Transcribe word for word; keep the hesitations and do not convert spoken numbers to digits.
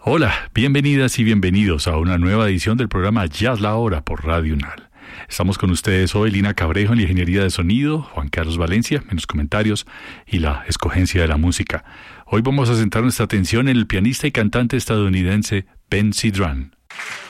Hola, bienvenidas y bienvenidos a una nueva edición del programa Jazz La Hora por Radio UNAL. Estamos con ustedes hoy, Lina Cabrejo en la ingeniería de sonido, Juan Carlos Valencia en los comentarios y la escogencia de la música. Hoy vamos a centrar nuestra atención en el pianista y cantante estadounidense Ben Sidran.